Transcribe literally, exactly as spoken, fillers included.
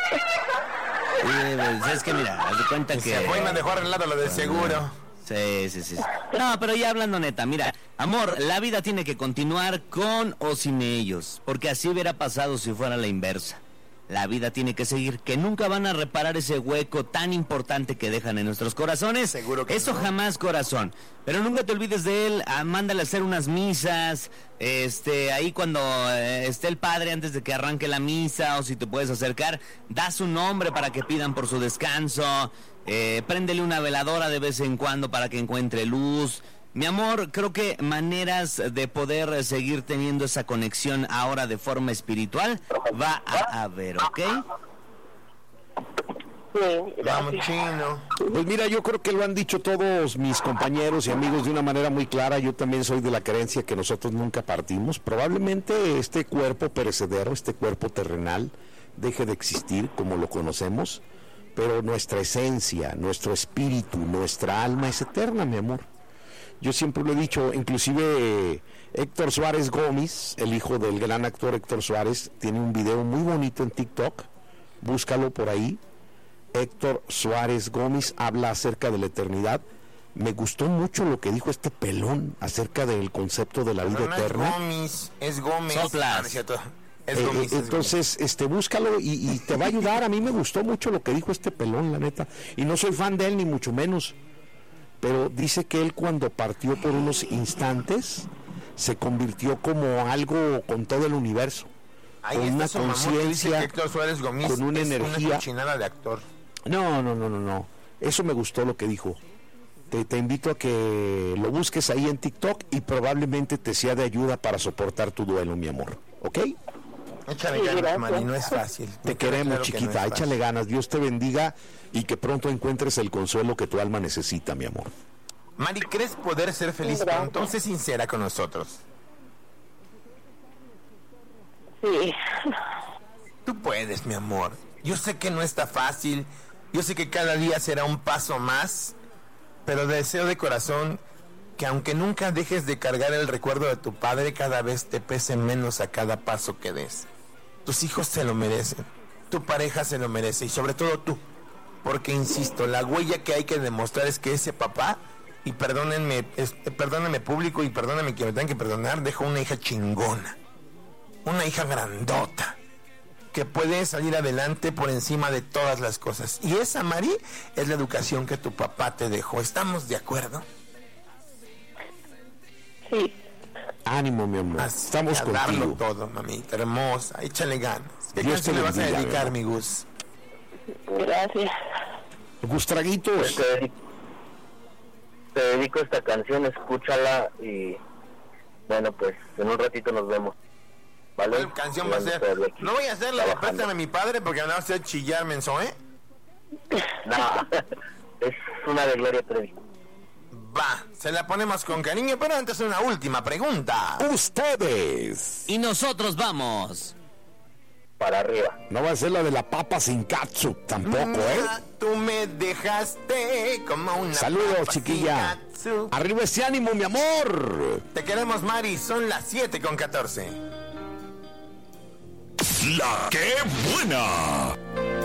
pues, es que mira, haz de cuenta que... Se fue y me dejó arreglado lo del seguro. Sí, sí, sí. No, pero ya hablando neta, mira, amor, la vida tiene que continuar con o sin ellos, porque así hubiera pasado si fuera la inversa. La vida tiene que seguir, que nunca van a reparar ese hueco tan importante que dejan en nuestros corazones. Seguro que Eso no. Jamás, corazón. Pero nunca te olvides de él, ah, mándale a hacer unas misas, este, ahí cuando eh, esté el padre antes de que arranque la misa, o si te puedes acercar, da su nombre para que pidan por su descanso, eh, préndele una veladora de vez en cuando para que encuentre luz. Mi amor, creo que maneras de poder seguir teniendo esa conexión ahora de forma espiritual va a haber, ¿ok? Sí, Vamos, gracias. chino. Pues mira, yo creo que lo han dicho todos mis compañeros y amigos de una manera muy clara. Yo también soy de la creencia que nosotros nunca partimos. Probablemente este cuerpo perecedero, este cuerpo terrenal, deje de existir como lo conocemos, pero nuestra esencia, nuestro espíritu, nuestra alma es eterna, mi amor. Yo siempre lo he dicho, inclusive eh, Héctor Suárez Gómez, el hijo del gran actor Héctor Suárez, tiene un video muy bonito en TikTok, búscalo por ahí. Héctor Suárez Gómez habla acerca de la eternidad. Me gustó mucho lo que dijo este pelón acerca del concepto de la vida No, no eterna. es Gómez, es Gómez. Soplas. Ah, no es cierto. Es Eh, Gómez, eh, es entonces, este, búscalo y, y te va a ayudar. A mí me gustó mucho lo que dijo este pelón, la neta. Y no soy fan de él, ni mucho menos. Pero dice que él cuando partió por unos instantes, se convirtió como algo con todo el universo. Ahí con está una su mamá, que dice conciencia, que Héctor Suárez Gómez con una es energía. una cochinada de actor. No, no, no, no, no. Eso me gustó lo que dijo. Te, te invito a que lo busques ahí en TikTok y probablemente te sea de ayuda para soportar tu duelo, mi amor. ¿Ok? Échale Sí, ganas, gracias. Mari, no es fácil. Te Me queda queremos, claro que no chiquita. es Échale fácil. ganas. Dios te bendiga y que pronto encuentres el consuelo que tu alma necesita, mi amor. Mari, ¿crees poder ser feliz? Sí, Pero gracias. entonces sincera con nosotros. Sí. Tú puedes, mi amor. Yo sé que no está fácil. Yo sé que cada día será un paso más. Pero deseo de corazón que aunque nunca dejes de cargar el recuerdo de tu padre, cada vez te pese menos a cada paso que des. Tus hijos se lo merecen. Tu pareja se lo merece. Y sobre todo tú. Porque, insisto, la huella que hay que demostrar es que ese papá, y perdónenme, es- perdónenme público y perdónenme que me tengan que perdonar, dejó una hija chingona. Una hija grandota. Que puede salir adelante por encima de todas las cosas. Y esa, Mari, es la educación que tu papá te dejó. ¿Estamos de acuerdo? Sí. Ánimo, mi amor. Así, Estamos a darlo contigo. todo, mamita hermosa. Échale ganas. ¿Qué Dios canción te le vas a bendiga, dedicar, mi mi Gus? Gracias. Gustraguitos. Te dedico, te dedico esta canción, escúchala y bueno, pues en un ratito nos vemos. ¿Vale? ¿Cuál canción va a Ya ser? estoy aquí No voy a hacer la de trabajando. Préstame a mi padre porque me va a hacer chillar, menso, ¿eh? No, es una de Gloria Trevi. Va, se la ponemos con cariño, pero antes una última pregunta. Ustedes. Y nosotros vamos. Para arriba. No va a ser la de la papa sin katsu tampoco, ¿eh? Ah, Tú me dejaste como una Saludos, papa chiquilla. sin katsu. Arriba ese ánimo, mi amor. Te queremos, Mari, son las siete con catorce. La que buena.